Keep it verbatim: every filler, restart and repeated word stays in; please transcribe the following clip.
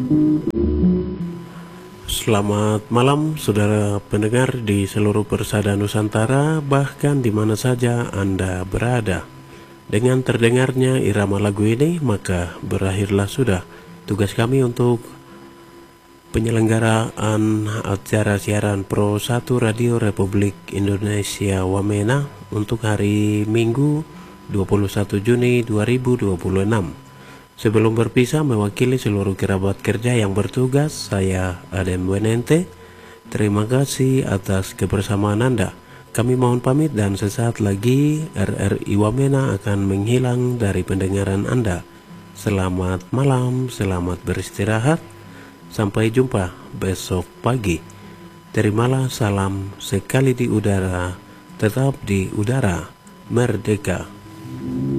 Selamat malam saudara pendengar di seluruh persada Nusantara, bahkan di mana saja Anda berada. Dengan terdengarnya irama lagu ini, maka berakhirlah sudah tugas kami untuk penyelenggaraan acara siaran Pro satu Radio Republik Indonesia Wamena untuk hari Minggu dua puluh satu Juni dua ribu dua puluh enam. Sebelum berpisah, mewakili seluruh kerabat kerja yang bertugas, saya Adem Wenente. Terima kasih atas kebersamaan Anda. Kami mohon pamit dan sesaat lagi R R I Wamena akan menghilang dari pendengaran Anda. Selamat malam, selamat beristirahat. Sampai jumpa besok pagi. Terimalah salam sekali di udara, tetap di udara, merdeka.